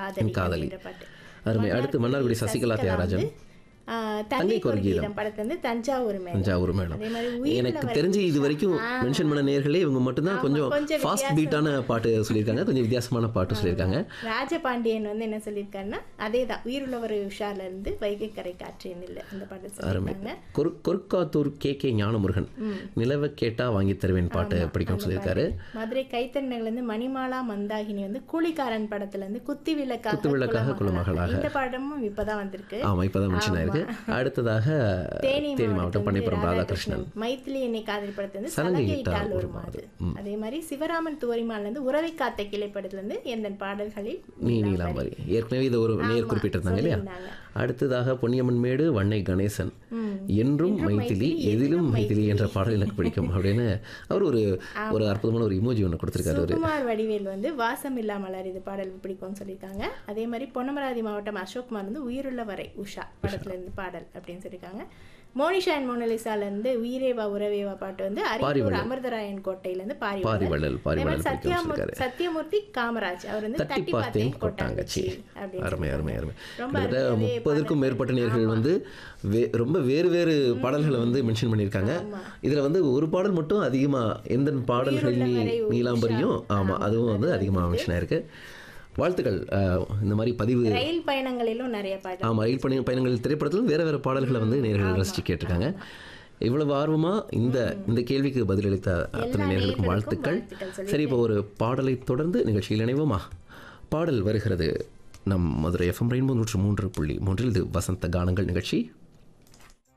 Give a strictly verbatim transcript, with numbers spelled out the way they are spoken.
காதலி காதலி. அப்படின்ற பாட்டு. அருமை. அடுத்து மன்னார்குடி சசிகலா தியாகராஜன் தங்கைக்கு ஒரு கீதம் படத்துல இருந்து தஞ்சாவூர் மேளம். தஞ்சாவூர் மேளம். அதே மாதிரி உயிரில் எனக்கு வரை தெரிஞ்சு இது வரைக்கும் ஆ. மென்ஷன் பண்ண நேர்களே இவங்க மட்டும்தான் கொஞ்சம் கொஞ்சம் ஃபாஸ்ட் வித்தியாசம். பீட்டான பாட்டு சொல்லியிருக்காங்க, கொஞ்சம் வித்தியாசமான பாட்டு சொல்லியிருக்காங்க. ராஜபாண்டியன் வந்து என்ன சொல்லியிருக்காருன்னா அதே தான் உயிருள்ளவர் உஷால இருந்து வைகை கரை காற்றேன் இல்லை அந்த பாட்டு சொல்லியிருக்காங்க. கொரு கொருக்காத்தூர் கே கே ஞானமுருகன் நிலவை கேட்டா வாங்கி தருவேன் பாட்டு பிடிக்கும் சொல்லியிருக்காரு. மதுரை கைத்தறிநகர்ல இருந்து மணிமாலா மந்தாகினி வந்து கூலிக்காரன் படத்துல இருந்து குத்தி விளக்காக குத்து விளக்காக குலமகளாக. இந்த படமும் இப்பதான் வந்திருக்கு. ஆமா, இப்பதான் மென்ஷன் ஆயிருக்கு. அடுத்ததாக தேனி மாவட்டம் பண்ணைப்புறம் ராதாகிருஷ்ணன் மைத்திலி என்னை காதலி படத்துல இருந்து சலங்கை சலங்கை இட்டால் இட்டால் ஒரு ஒரு மாது. மாது. அதே மாதிரி சிவராமன் துவரிமால இருந்து உறவை காத்த கிளை படத்துல இருந்து எந்த பாடல்களில் நீ நீலாம்பரி. ஏற்கனவே இது ஒரு நேர் குறிப்பிட்டிருந்தாங்க இல்லையா. அடுத்ததாக பொன்னியம்மன் மேடு வண்ணை கணேசன் என்றும் மைத்திலி எதிலும் மைத்திலி என்ற பாடல் எனக்கு பிடிக்கும் அப்படின்னு அவர் ஒரு ஒரு அற்புதமான ஒரு இமோஜி ஒன்று கொடுத்திருக்காரு. சுகுமார் வடிவேல் வந்து வாசம் இல்லா மலர் இது பாடல் பிடிக்கும்னு சொல்லியிருக்காங்க. அதே மாதிரி பொன்னமராதி மாவட்டம் அசோக்குமார் வந்து உயிருள்ள வரை உஷா படத்துல இருந்து பாடல் அப்படின்னு சொல்லியிருக்காங்க. மோனிஷா அண்ட் மோனலிசால இருந்து உயிரேவா உறவேவா பாட்டு வந்து அரியலூர் அமிர்தராயன் கோட்டையில இருந்து பாரிவள்ளல். சத்யமூர்த்தி காமராஜ் அவர் வந்து தட்டி பார்த்தேன் கொட்டாங்கச்சி. அருமை அருமை அருமை. கிட்டத்தட்ட முப்பதுக்கும் மேற்பட்ட நேர்கள் வந்து ரொம்ப வேறு வேறு பாடல்களை வந்து மென்ஷன் பண்ணியிருக்காங்க. இதுல வந்து ஒரு பாடல் மட்டும் அதிகமா எந்த பாடல்கள் நீலாம்பரியும் ஆமா அதுவும் வந்து அதிகமாக மென்ஷன் ஆயிருக்கு. வாழ்த்துக்கள். இந்த மாதிரி பதிவு ரயில் பயணங்களிலும் நிறைய பாடல். ஆமாம், ரயில் பயண பயணங்கள் திரைப்படத்திலும் வேறு வேறு பாடல்களை வந்து நேர்கள் ரசித்து கேட்டிருக்காங்க. இவ்வளவு ஆர்வமாக இந்த இந்த கேள்விக்கு பதிலளித்த அத்தனை நேர்களுக்கும் வாழ்த்துக்கள். சரி, இப்போ ஒரு பாடலை தொடர்ந்து நிகழ்ச்சியில் இணைவோமா? பாடல் வருகிறது நம் மதுரை எஃப்எம் ரெயின்போ நூற்று மூன்று புள்ளி மூன்றில் இது வசந்த கானங்கள் நிகழ்ச்சி.